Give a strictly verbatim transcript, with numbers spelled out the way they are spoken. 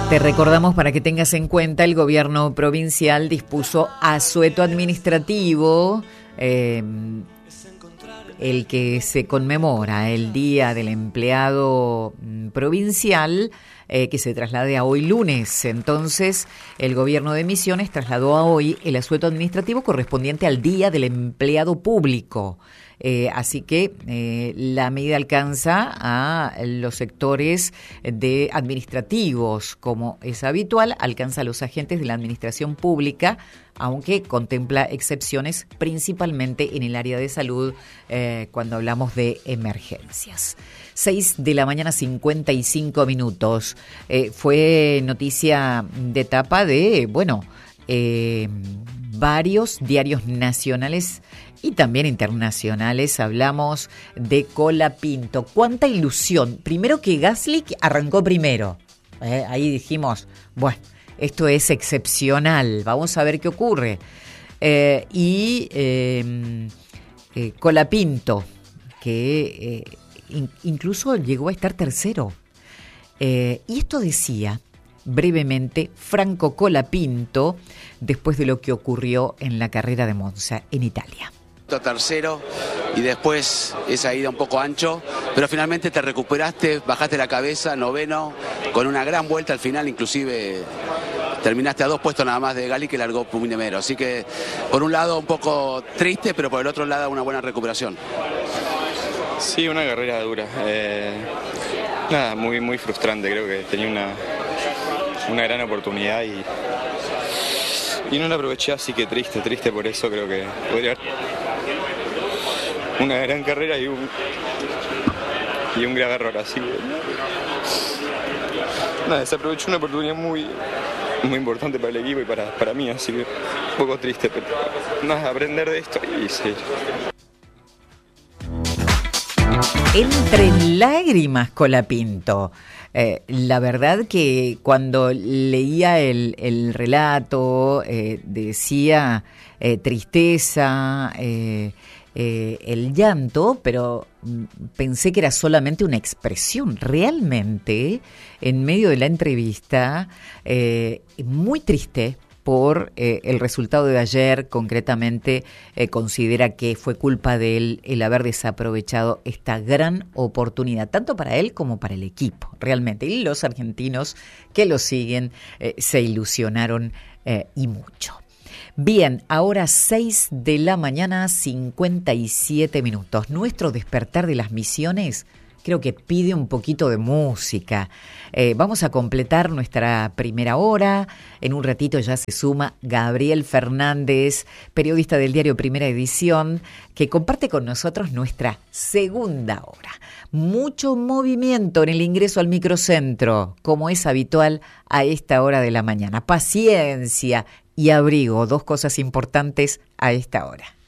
Te recordamos, para que tengas en cuenta, el gobierno provincial dispuso asueto administrativo, eh, el que se conmemora el Día del Empleado Provincial, eh, que se traslade a hoy lunes. Entonces, el gobierno de Misiones trasladó a hoy el asueto administrativo correspondiente al Día del Empleado Público. Eh, así que eh, la medida alcanza a los sectores de administrativos, como es habitual, alcanza a los agentes de la administración pública, aunque contempla excepciones principalmente en el área de salud eh, cuando hablamos de emergencias. seis de la mañana, cincuenta y cinco minutos. Eh, fue noticia de tapa de, bueno, eh, varios diarios nacionales y también internacionales. Hablamos de Colapinto. ¡Cuánta ilusión! Primero que Gaslic arrancó primero. Eh, ahí dijimos, bueno, esto es excepcional, vamos a ver qué ocurre. Eh, y eh, eh, Colapinto, que eh, in, incluso llegó a estar tercero. Eh, y esto decía brevemente Franco Colapinto después de lo que ocurrió en la carrera de Monza, en Italia. Tercero y después esa ida un poco ancho, pero finalmente te recuperaste, bajaste la cabeza, noveno, con una gran vuelta al final, inclusive terminaste a dos puestos nada más de Gali, que largó Puminemero. Así que por un lado un poco triste, pero por el otro lado una buena recuperación. Sí, una carrera dura. Eh, nada, muy, muy frustrante. Creo que tenía una, una gran oportunidad y, y no la aproveché, así que triste, triste por eso. Creo que podría haber una gran carrera y un, y un grave error. Así que nada, se aprovechó una oportunidad muy, muy importante para el equipo y para, para mí, así que un poco triste, pero nada, aprender de esto y seguir. Entre lágrimas, Colapinto. Eh, la verdad que cuando leía el, el relato eh, decía eh, tristeza, eh, eh, el llanto, pero pensé que era solamente una expresión. Realmente, en medio de la entrevista, eh, muy triste por eh, el resultado de ayer. Concretamente eh, considera que fue culpa de él el haber desaprovechado esta gran oportunidad, tanto para él como para el equipo, realmente. Y los argentinos que lo siguen eh, se ilusionaron eh, y mucho. Bien, ahora seis de la mañana, cincuenta y siete minutos. Nuestro despertar de las Misiones creo que pide un poquito de música. Eh, vamos a completar nuestra primera hora. En un ratito ya se suma Gabriel Fernández, periodista del diario Primera Edición, que comparte con nosotros nuestra segunda hora. Mucho movimiento en el ingreso al microcentro, como es habitual a esta hora de la mañana. Paciencia y abrigo, dos cosas importantes a esta hora.